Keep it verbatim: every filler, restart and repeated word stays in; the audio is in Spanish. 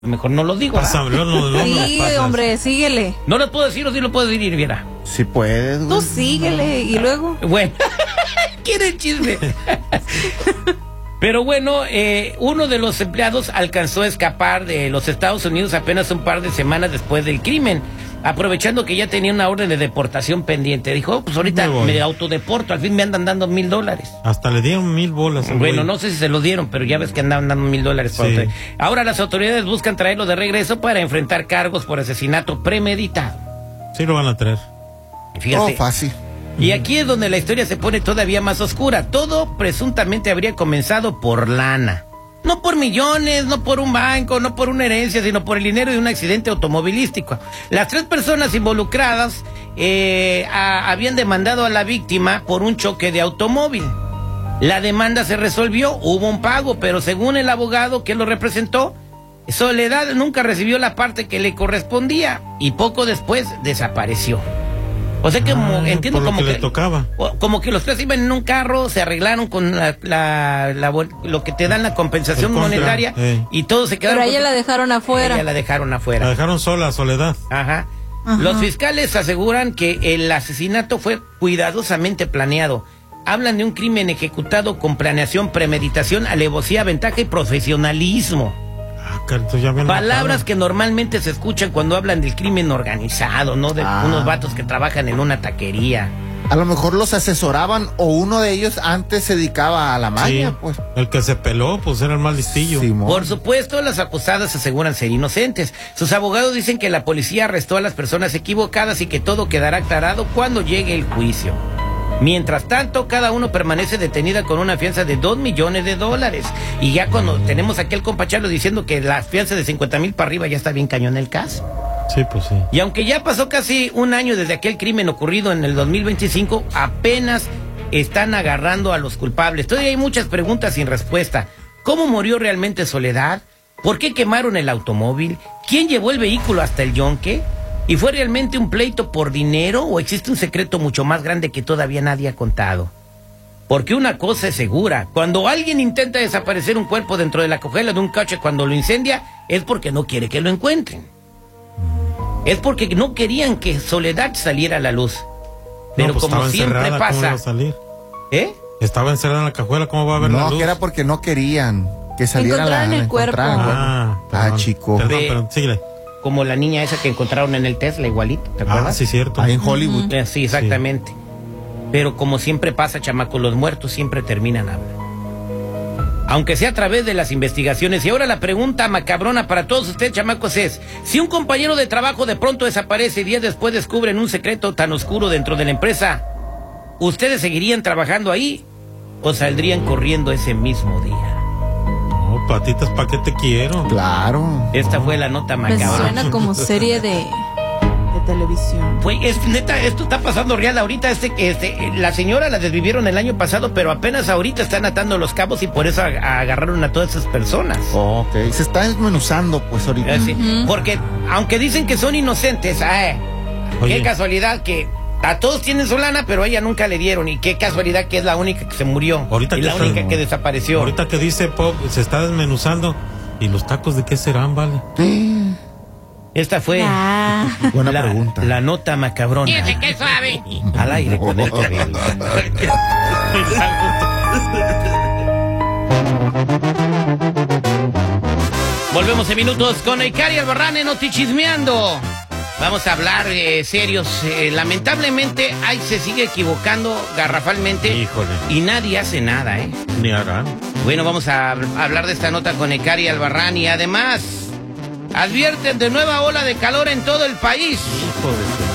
Mejor no lo digo. Pasa, no, no, no, sí, no hombre, síguele. No lo puedo decir o sí lo puedo decir, Viera. Si puedes, güey. Tú síguele y luego. Bueno, quiere chisme. Pero bueno, eh, uno de los empleados alcanzó a escapar de los Estados Unidos apenas un par de semanas después del crimen, aprovechando que ya tenía una orden de deportación pendiente. Dijo, oh, pues ahorita me, me autodeporto, al fin me andan dando mil dólares. Hasta le dieron mil bolas. Bueno, güey. No sé si se lo dieron, pero ya ves que andaban dando mil dólares. Sí. Ahora las autoridades buscan traerlo de regreso para enfrentar cargos por asesinato premeditado. Sí lo van a traer. Fíjate. Oh, fácil. Y aquí es donde la historia se pone todavía más oscura. Todo presuntamente habría comenzado por lana. No por millones, no por un banco, no por una herencia, sino por el dinero de un accidente automovilístico. Las tres personas involucradas eh, a, habían demandado a la víctima por un choque de automóvil. La demanda se resolvió, hubo un pago, pero según el abogado que lo representó, Soledad nunca recibió la parte que le correspondía y poco después desapareció. O sea que, como, ah, entiendo como que, que le tocaba. Como que los tres iban en un carro, se arreglaron con la, la, la, lo que te dan la compensación contra, monetaria eh. y todos se quedaron. Pero a ella la dejaron afuera. Ella la dejaron afuera. La dejaron sola, Soledad. Ajá. Ajá. Los fiscales aseguran que el asesinato fue cuidadosamente planeado. Hablan de un crimen ejecutado con planeación, premeditación, alevosía, ventaja y profesionalismo. Palabras que normalmente se escuchan cuando hablan del crimen organizado, ¿no? De ah. unos vatos que trabajan en una taquería. A lo mejor los asesoraban o uno de ellos antes se dedicaba a la maña, sí. pues. El que se peló, pues era el más listillo. Simón. Por supuesto, las acusadas aseguran ser inocentes. Sus abogados dicen que la policía arrestó a las personas equivocadas y que todo quedará aclarado cuando llegue el juicio. Mientras tanto, cada uno permanece detenida con una fianza de dos millones de dólares. Y ya cuando tenemos aquí al compa Charlo diciendo que la fianza de cincuenta mil para arriba ya está bien cañón el caso. Sí, pues sí. Y aunque ya pasó casi un año desde aquel crimen ocurrido en el dos mil veinticinco, apenas están agarrando a los culpables. Todavía hay muchas preguntas sin respuesta. ¿Cómo murió realmente Soledad? ¿Por qué quemaron el automóvil? ¿Quién llevó el vehículo hasta el yonque? ¿Y fue realmente un pleito por dinero o existe un secreto mucho más grande que todavía nadie ha contado? Porque una cosa es segura, cuando alguien intenta desaparecer un cuerpo dentro de la cajuela de un coche cuando lo incendia, es porque no quiere que lo encuentren. Es porque no querían que Soledad saliera a la luz. Pero no, pues como siempre pasa... ¿Cómo va a salir? ¿Eh? Estaba encerrada en la cajuela, ¿cómo va a ver no, la luz? No, que era porque no querían que saliera la, el cuerpo. Ah, ah, chico. Perdón, perdón, síguele. Como la niña esa que encontraron en el Tesla, igualito, ¿te acuerdas? Ah, sí, cierto. Ahí en Hollywood. Uh-huh. Sí, exactamente. Sí. Pero como siempre pasa, chamacos, los muertos siempre terminan hablando. Aunque sea a través de las investigaciones. Y ahora la pregunta macabrona para todos ustedes, chamacos, es: si un compañero de trabajo de pronto desaparece y días después descubren un secreto tan oscuro dentro de la empresa, ¿ustedes seguirían trabajando ahí o saldrían corriendo ese mismo día? Patitas, ¿para qué te quiero? Claro. Esta fue la nota macabra. Me suena como serie de, de televisión. Pues es neta, esto está pasando real ahorita. Este, este, la señora la desvivieron el año pasado, pero apenas ahorita están atando los cabos y por eso agarraron a todas esas personas. Oh, ok. Se está desmenuzando, pues ahorita. Sí, uh-huh. Porque aunque dicen que son inocentes, ay, qué casualidad que a todos tienen su lana, pero a ella nunca le dieron. Y qué casualidad que es la única que se murió. Ahorita y que la está, única que desapareció. Ahorita que dice Pop, se está desmenuzando. ¿Y los tacos de qué serán, vale? Esta fue ah. buena la, pregunta. La nota macabrona. Fíjate qué suave. Al aire con el terrible. Volvemos en minutos con Ikari Albarrán en Notichismeando. Vamos a hablar eh, serios. Eh, lamentablemente, ahí se sigue equivocando garrafalmente. Híjole. Y nadie hace nada, ¿eh? Ni harán. Bueno, vamos a hablar de esta nota con Ikari Albarrán y además advierten de nueva ola de calor en todo el país. Hijo de su...